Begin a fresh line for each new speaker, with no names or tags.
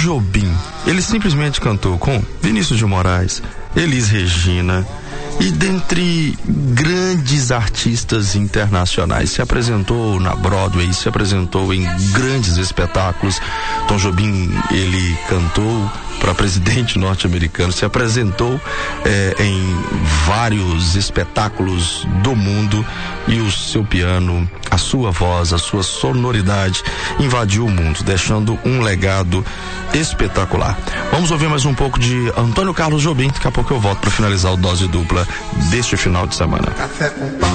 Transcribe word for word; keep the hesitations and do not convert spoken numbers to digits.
Jobim, ele simplesmente cantou com Vinícius de Moraes, Elis Regina e dentre grandes artistas internacionais. Se apresentou na Broadway, se apresentou em grandes espetáculos. Tom Jobim, ele cantou para presidente norte-americano, se apresentou eh, em vários espetáculos do mundo, e o seu piano, a sua voz, a sua sonoridade invadiu o mundo, deixando um legado espetacular. Vamos ouvir mais um pouco de Antônio Carlos Jobim. Daqui a pouco eu volto para finalizar o Dose Dupla deste final de semana.
Café com pão.